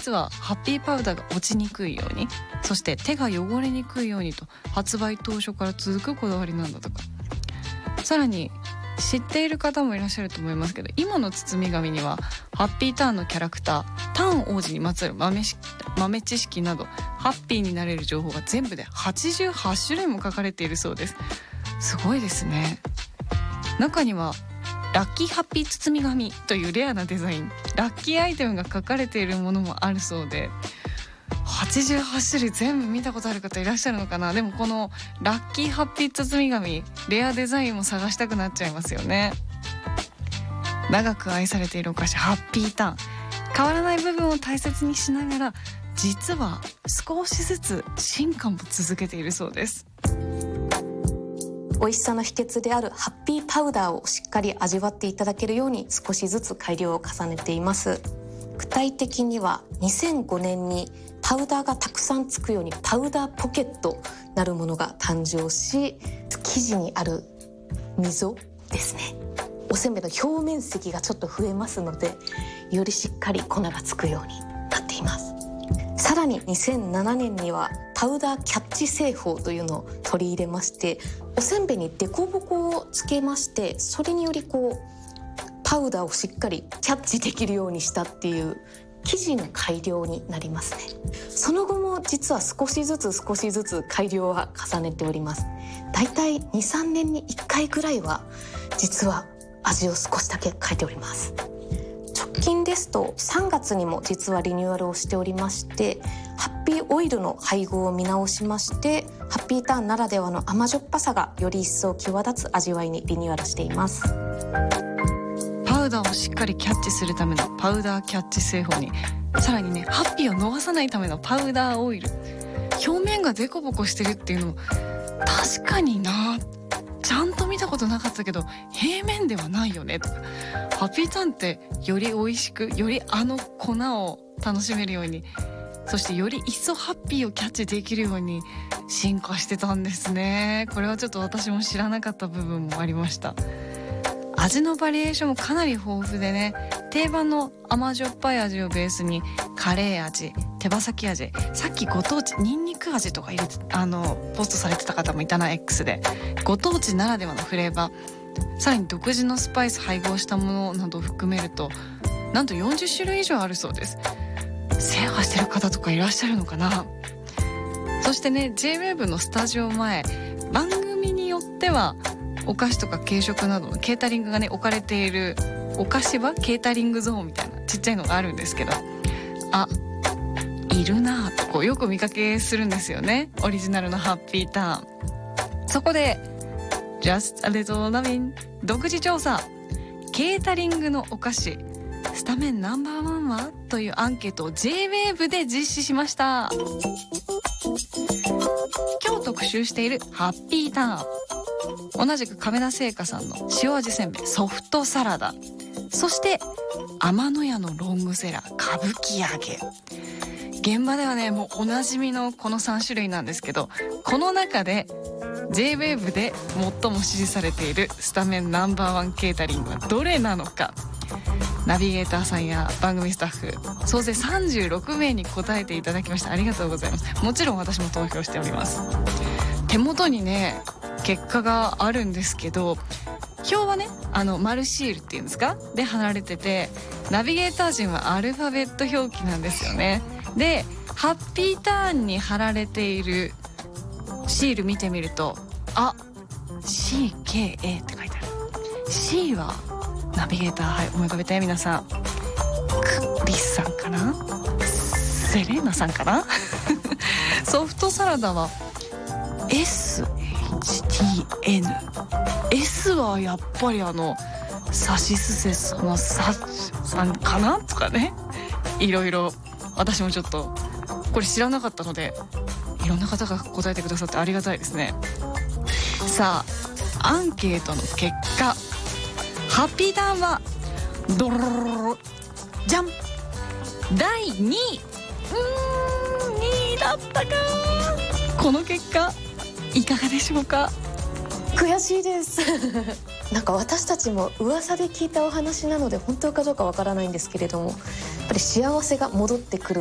実はハッピーパウダーが落ちにくいように、そして手が汚れにくいようにと発売当初から続くこだわりなんだとか。さらに知っている方もいらっしゃると思いますけど、今の包み紙にはハッピーターンのキャラクター、ターン王子にまつわる豆知識などハッピーになれる情報が全部で88種類も書かれているそうです。すごいですね。中にはラッキーハッピー包み紙というレアなデザイン、ラッキーアイテムが書かれているものもあるそうで、88種類全部見たことある方いらっしゃるのかな。でもこのラッキーハッピー包み紙、レアデザインも探したくなっちゃいますよね。長く愛されているお菓子ハッピーターン、変わらない部分を大切にしながら、実は少しずつ進化も続けているそうです。 美味しさの秘訣であるハッピーパウダーをしっかり味わっていただけるように少しずつ改良を重ねています。具体的には2005年にパウダーがたくさんつくようにパウダーポケットなるものが誕生し、生地にある溝ですね、おせんべいの表面積がちょっと増えますので、よりしっかり粉がつくようになっています。さらに2007年にはパウダーキャッチ製法というのを取り入れまして、おせんべいにデコボコをつけまして、それによりパウダーをしっかりキャッチできるようにしたっていう生地の改良になりますね。その後も実は少しずつ改良は重ねております。だいたい 2,3 年に1回ぐらいは実は味を少しだけ変えております。直近ですと3月にも実はリニューアルをしておりまして、ハッピーオイルの配合を見直しまして、ハッピーターンならではの甘じょっぱさがより一層際立つ味わいにリニューアルしています。 パウダーをしっかりキャッチするためのパウダーキャッチ製法に、さらにね、ハッピーを逃さないためのパウダーオイル、表面がデコボコしてるっていうのも確かにな、ちゃんと見たことなかったけど平面ではないよねとか、ハッピーターンってより美味しく、よりあの粉を楽しめるように、そしてより一層ハッピーをキャッチできるように進化してたんですね。これはちょっと私も知らなかった部分もありました。味のバリエーションもかなり豊富でね、定番の甘じょっぱい味をベースにカレー味、手羽先味、さっきご当地ニンニク味とか入れてポストされてた方もいたな、 X で。ご当地ならではのフレーバー、さらに独自のスパイス配合したものなどを含めると、なんと40種類以上あるそうです。制覇してる方とかいらっしゃるのかな。そしてね、 J-WAVE のスタジオ前、番組によってはお菓子とか軽食などのケータリングがね置かれているお菓子場ケータリングゾーンみたいなちっちゃいのがあるんですけど、あ、いるなぁとよく見かけするんですよね、オリジナルのハッピーターン。そこで Just a Little Lovin' 独自調査、ケータリングのお菓子スタメンナンバーワンはというアンケートを J-WAVE で実施しました。今日特集しているハッピーターン、同じく亀田製菓さんの塩味せんべいソフトサラダ、そして天野屋のロングセラー歌舞伎揚げ。現場ではね、もうおなじみのこの3種類なんですけど、この中で J-WAVE で最も支持されているスタメンナンバーワンケータリングはどれなのか、ナビゲーターさんや番組スタッフ総勢36名に答えていただきました。ありがとうございます。もちろん私も投票しております。手元にね結果があるんですけど、表はね丸シールっていうんですかで貼られてて、ナビゲーター陣はアルファベット表記なんですよね。でハッピーターンに貼られているシール見てみると、あ、 CKA って書いてある。 C はナビゲーター、はい、思い浮かべて皆さん。クリスさんかな、セレーナさんかなソフトサラダは SHTN。 S はやっぱりサシスセソのサさんかなとかね、いろいろ私もちょっとこれ知らなかったので、いろんな方が答えてくださってありがたいですね。さあアンケートの結果、ハッピーターンはドロロロロじゃん、第2位。2位だったか。この結果いかがでしょうか。 悔しいですなんか私たちも噂で聞いたお話なので本当かどうかわからないんですけれども、やっぱり幸せが戻ってくる